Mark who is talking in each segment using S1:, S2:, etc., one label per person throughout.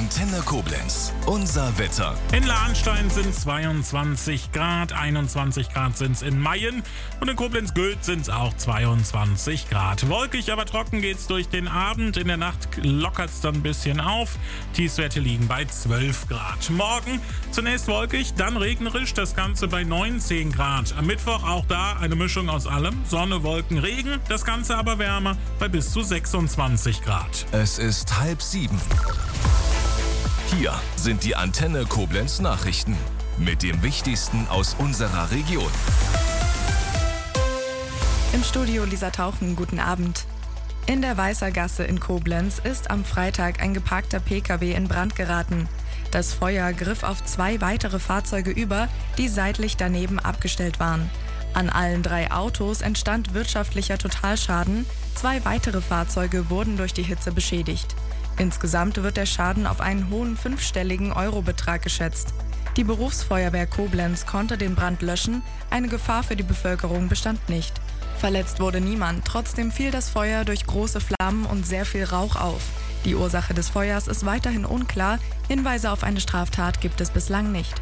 S1: Antenne Koblenz. Unser Wetter.
S2: In Lahnstein sind 22 Grad, 21 Grad sind es in Mayen und in Koblenz-Güld sind es auch 22 Grad. Wolkig, aber trocken geht's durch den Abend. In der Nacht lockert es dann ein bisschen auf. Tiefstwerte liegen bei 12 Grad. Morgen zunächst wolkig, dann regnerisch, das Ganze bei 19 Grad. Am Mittwoch auch da eine Mischung aus allem. Sonne, Wolken, Regen, das Ganze aber wärmer bei bis zu 26 Grad.
S1: Es ist 6:30. Hier sind die Antenne Koblenz Nachrichten mit dem Wichtigsten aus unserer Region.
S3: Im Studio Lisa Tauchen, guten Abend. In der Weißergasse in Koblenz ist am Freitag ein geparkter Pkw in Brand geraten. Das Feuer griff auf 2 weitere Fahrzeuge über, die seitlich daneben abgestellt waren. An allen 3 Autos entstand wirtschaftlicher Totalschaden, 2 weitere Fahrzeuge wurden durch die Hitze beschädigt. Insgesamt wird der Schaden auf einen hohen 5-stelligen Eurobetrag geschätzt. Die Berufsfeuerwehr Koblenz konnte den Brand löschen, eine Gefahr für die Bevölkerung bestand nicht. Verletzt wurde niemand, trotzdem fiel das Feuer durch große Flammen und sehr viel Rauch auf. Die Ursache des Feuers ist weiterhin unklar, Hinweise auf eine Straftat gibt es bislang nicht.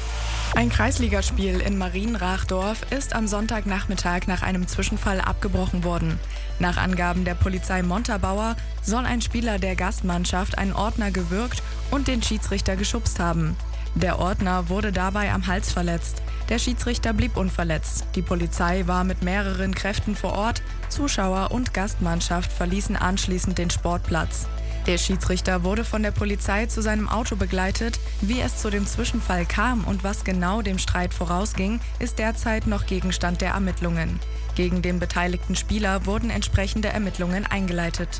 S3: Ein Kreisligaspiel in Marienrachdorf ist am Sonntagnachmittag nach einem Zwischenfall abgebrochen worden. Nach Angaben der Polizei Montabaur soll ein Spieler der Gastmannschaft einen Ordner gewürgt und den Schiedsrichter geschubst haben. Der Ordner wurde dabei am Hals verletzt. Der Schiedsrichter blieb unverletzt. Die Polizei war mit mehreren Kräften vor Ort. Zuschauer und Gastmannschaft verließen anschließend den Sportplatz. Der Schiedsrichter wurde von der Polizei zu seinem Auto begleitet. Wie es zu dem Zwischenfall kam und was genau dem Streit vorausging, ist derzeit noch Gegenstand der Ermittlungen. Gegen den beteiligten Spieler wurden entsprechende Ermittlungen eingeleitet.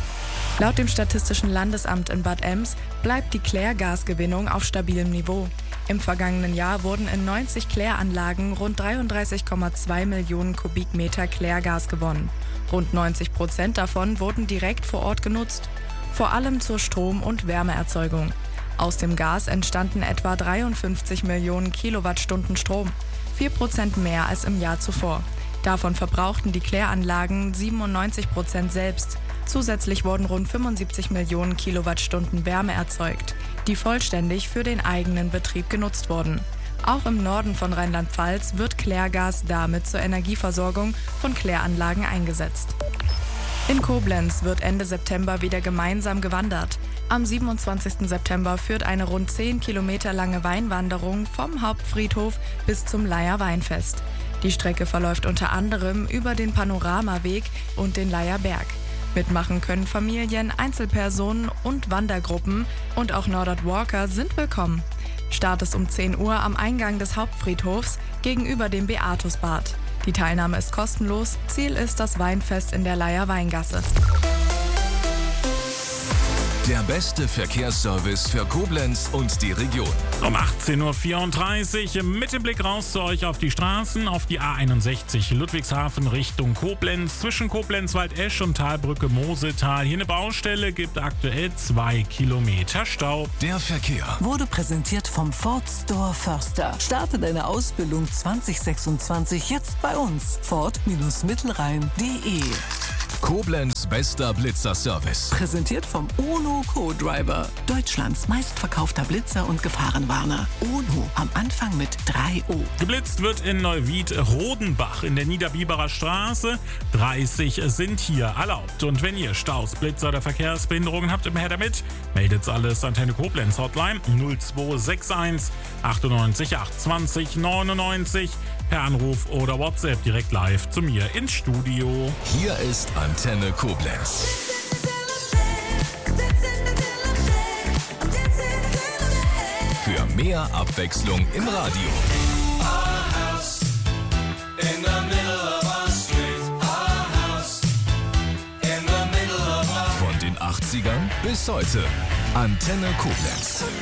S3: Laut dem Statistischen Landesamt in Bad Ems bleibt die Klärgasgewinnung auf stabilem Niveau. Im vergangenen Jahr wurden in 90 Kläranlagen rund 33,2 Millionen Kubikmeter Klärgas gewonnen. Rund 90% davon wurden direkt vor Ort genutzt. Vor allem zur Strom- und Wärmeerzeugung. Aus dem Gas entstanden etwa 53 Millionen Kilowattstunden Strom, 4% mehr als im Jahr zuvor. Davon verbrauchten die Kläranlagen 97% selbst. Zusätzlich wurden rund 75 Millionen Kilowattstunden Wärme erzeugt, die vollständig für den eigenen Betrieb genutzt wurden. Auch im Norden von Rheinland-Pfalz wird Klärgas damit zur Energieversorgung von Kläranlagen eingesetzt. In Koblenz wird Ende September wieder gemeinsam gewandert. Am 27. September führt eine rund 10 Kilometer lange Weinwanderung vom Hauptfriedhof bis zum Leier Weinfest. Die Strecke verläuft unter anderem über den Panoramaweg und den Leier Berg. Mitmachen können Familien, Einzelpersonen und Wandergruppen und auch Norbert Walker sind willkommen. Start ist um 10 Uhr am Eingang des Hauptfriedhofs gegenüber dem Beatusbad. Die Teilnahme ist kostenlos, Ziel ist das Weinfest in der Leier Weingasse.
S1: Der beste Verkehrsservice für Koblenz und die Region.
S2: Um 18:34 Uhr mit dem Blick raus zu euch auf die Straßen, auf die A61 Ludwigshafen Richtung Koblenz, zwischen Koblenz-Waldesch und Talbrücke Mosetal. Hier eine Baustelle, gibt aktuell 2 Kilometer Stau.
S1: Der Verkehr
S4: Wurde präsentiert vom Ford Store Förster. Starte deine Ausbildung 2026 jetzt bei uns. Ford-Mittelrhein.de.
S1: Koblenz bester Blitzerservice.
S4: Präsentiert vom Ono Co-Driver. Deutschlands meistverkaufter Blitzer und Gefahrenwarner. Ono am Anfang mit 3 O.
S2: Geblitzt wird in Neuwied-Rodenbach in der Niederbiberer Straße. 30 sind hier erlaubt. Und wenn ihr Staus, Blitzer oder Verkehrsbehinderungen habt, immer her damit. Meldet's alles Antenne Koblenz Hotline 0261 98 820 99 per Anruf oder WhatsApp direkt live zu mir ins Studio.
S1: Hier ist Antenne Koblenz. Für mehr Abwechslung im Radio. Von den 80ern bis heute. Antenne Koblenz.